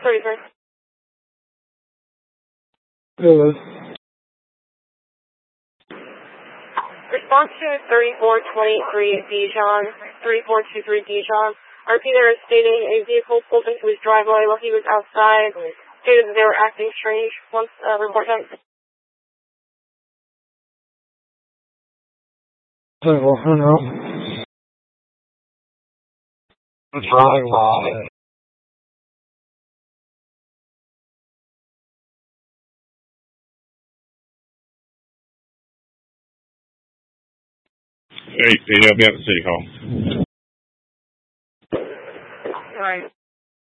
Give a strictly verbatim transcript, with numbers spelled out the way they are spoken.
thirty-three. Yes. Response to thirty-four twenty-three Dijon, thirty-four twenty-three Dijon. R P there is stating a vehicle pulled into his driveway while he was outside. Stated that they were acting strange. Once uh, report time. Driveway. Hey, P, I'll be at the city hall. All right.